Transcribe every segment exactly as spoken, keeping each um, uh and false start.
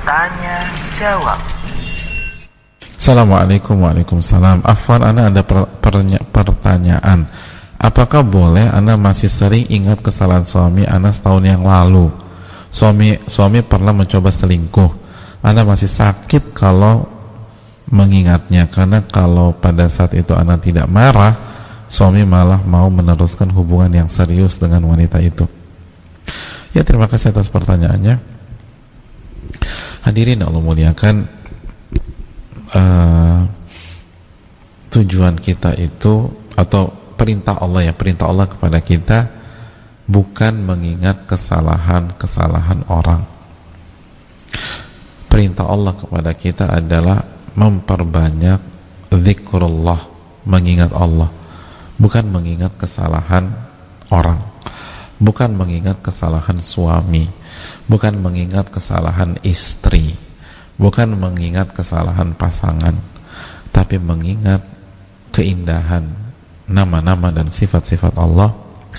Tanya jawab. Assalamualaikum. Waalaikumsalam. Afwan, ana ada per, per, pertanyaan. Apakah boleh ana masih sering ingat kesalahan suami ana setahun yang lalu? Suami suami pernah mencoba selingkuh. Ana masih sakit kalau mengingatnya, karena kalau pada saat itu ana tidak marah, suami malah mau meneruskan hubungan yang serius dengan wanita itu. Ya, terima kasih atas pertanyaannya. Hadirin Allah muliakan, uh, tujuan kita itu, atau perintah Allah ya, perintah Allah kepada kita bukan mengingat kesalahan-kesalahan orang. Perintah Allah kepada kita adalah memperbanyak zikrullah, mengingat Allah, bukan mengingat kesalahan orang, bukan mengingat kesalahan suami, bukan mengingat kesalahan istri, bukan mengingat kesalahan pasangan, tapi mengingat keindahan nama-nama dan sifat-sifat Allah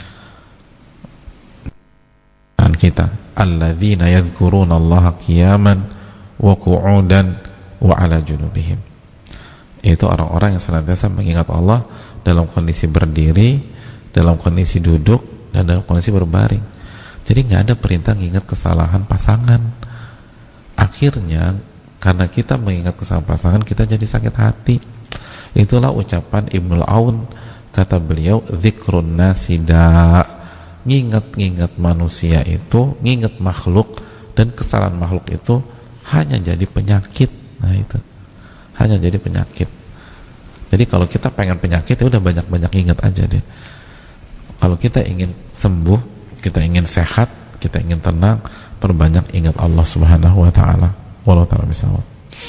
dan kita. Alladzina yadhkuruna Allaha qiyaman wa qu'udan wa ala junubihim. Itu orang-orang yang senantiasa mengingat Allah dalam kondisi berdiri, dalam kondisi duduk, dan dalam kondisi berbaring. Jadi nggak ada perintah mengingat kesalahan pasangan. Akhirnya karena kita mengingat kesalahan pasangan, kita jadi sakit hati. Itulah ucapan Ibnul Aun, kata beliau, zikrun nasida, nginget-nginget manusia itu, nginget makhluk, dan kesalahan makhluk itu hanya jadi penyakit. Nah itu hanya jadi penyakit. Jadi kalau kita pengen penyakit, ya udah banyak-banyak ingat aja deh. Kalau kita ingin sembuh, kita ingin sehat, kita ingin tenang, perbanyak ingat Allah Subhanahu wa ta'ala. Wallahu ta'ala bisawab.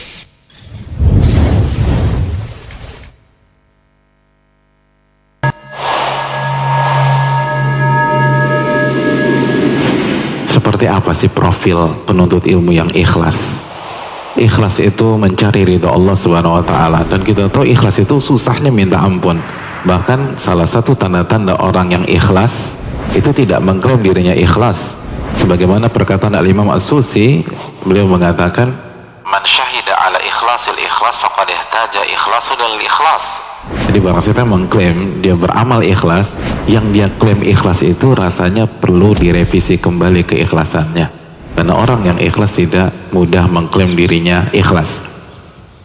Seperti apa sih profil penuntut ilmu yang ikhlas? Ikhlas itu mencari ridha Allah Subhanahu wa ta'ala, dan kita tahu ikhlas itu susahnya minta ampun. Bahkan salah satu tanda-tanda orang yang ikhlas itu tidak mengklaim dirinya ikhlas, sebagaimana perkataan Al-Imam As-Susi, beliau mengatakan, man syahida ala ikhlasil ikhlas faqad ihtaja ikhlasu lil ikhlas. Jadi barang siapa yang mengklaim dia beramal ikhlas, yang dia klaim ikhlas itu rasanya perlu direvisi kembali keikhlasannya, karena orang yang ikhlas tidak mudah mengklaim dirinya ikhlas.